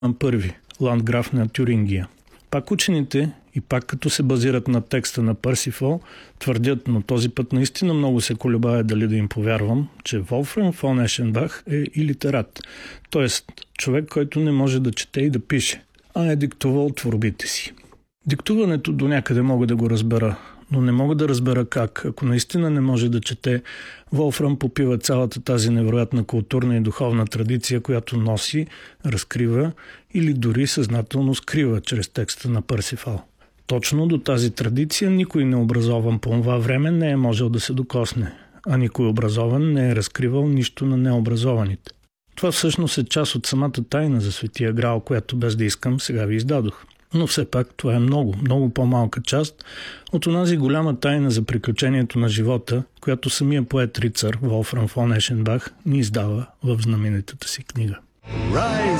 първи, ландграф на Тюрингия. Пак учените, и пак като се базират на текста на Парсифал, твърдят, но този път наистина много се колебае дали да им повярвам, че Волфрам фон Ешенбах е илитерат, т.е. човек, който не може да чете и да пише, а е диктувал творбите си. Диктуването до някъде мога да го разбера, но не мога да разбера как. Ако наистина не може да чете, Волфрам попива цялата тази невероятна културна и духовна традиция, която носи, разкрива или дори съзнателно скрива чрез текста на Парсифал. Точно до тази традиция никой необразован по това време не е можел да се докосне, а никой образован не е разкривал нищо на необразованите. Това всъщност е част от самата тайна за Светия Граал, която без да искам сега ви издадох. Но все пак това е много, много по-малка част от онази голяма тайна за приключението на живота, която самия поет-рицар Волфрам фон Ешенбах ни издава в знаменитата си книга. Rise